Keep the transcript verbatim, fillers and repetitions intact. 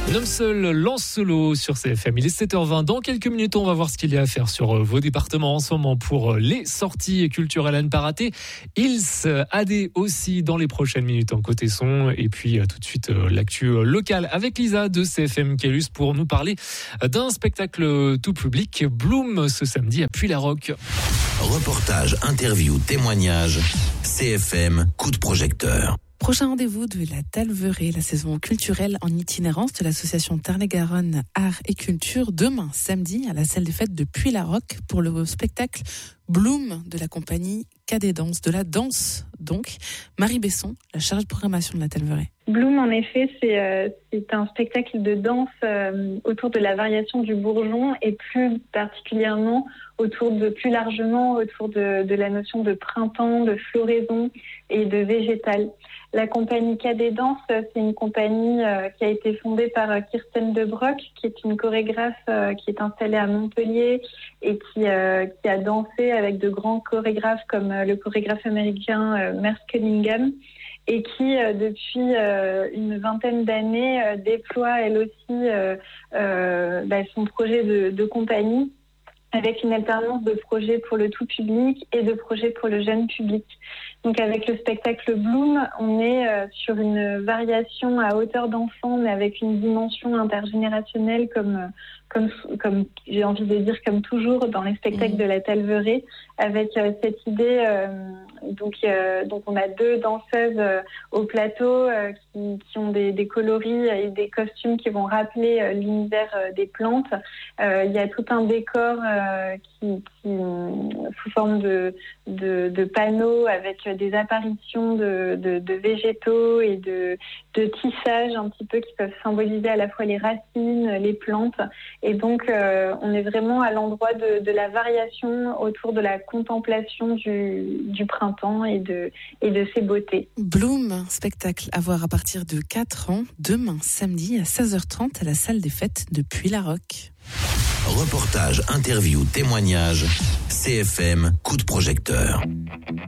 Un homme seul lance solo sur C F M. Il est sept heures vingt. Dans quelques minutes, on va voir ce qu'il y a à faire sur vos départements en ce moment pour les sorties culturelles à ne pas rater. Ils A D aussi dans les prochaines minutes en côté son. Et puis tout de suite, l'actu locale avec Lisa de C F M Caylus pour nous parler d'un spectacle tout public. Bloom ce samedi à Puylaroc. Reportage, interview, témoignage. C F M, coup de projecteur. Prochain rendez-vous de la Talverée, la saison culturelle en itinérance de l'association Tarn-et-Garonne Art et Culture, demain samedi à la salle des fêtes de Puylaroc pour le spectacle Bloom de la compagnie Cadet Danse, de la danse donc. Marie Besson, la chargée de programmation de la Talverée. Bloom, en effet, c'est, euh, c'est un spectacle de danse euh, autour de la variation du bourgeon et plus particulièrement autour de, plus largement autour de, de la notion de printemps, de floraison et de végétal. La compagnie Cadet Danse, c'est une compagnie euh, qui a été fondée par euh, Kirsten De Broek, qui est une chorégraphe euh, qui est installée à Montpellier et qui, euh, qui a dansé avec de grands chorégraphes comme euh, le chorégraphe américain euh, Merce Cunningham, et qui, euh, depuis euh, une vingtaine d'années, euh, déploie elle aussi euh, euh, bah, son projet de, de compagnie, avec une alternance de projets pour le tout public et de projets pour le jeune public. Donc avec le spectacle Bloom, on est euh, sur une variation à hauteur d'enfant, mais avec une dimension intergénérationnelle comme, euh, comme, comme j'ai envie de dire comme toujours dans les spectacles mmh. de la Talverée, avec euh, cette idée, euh, donc, euh, donc on a deux danseuses euh, au plateau euh, qui, qui ont des, des coloris et des costumes qui vont rappeler euh, l'univers euh, des plantes. Euh, il y a tout un décor euh, qui, qui sous forme de, de, de panneaux avec des apparitions de, de, de végétaux et de, de tissages un petit peu qui peuvent symboliser à la fois les racines, les plantes. Et donc, euh, on est vraiment à l'endroit de, de la variation autour de la contemplation du, du printemps et de, et de ses beautés. Bloom, spectacle à voir à partir de quatre ans, demain samedi à seize heures trente à la salle des fêtes de Puylaroc. Reportage, interview, témoignage. C F M, coup de projecteur.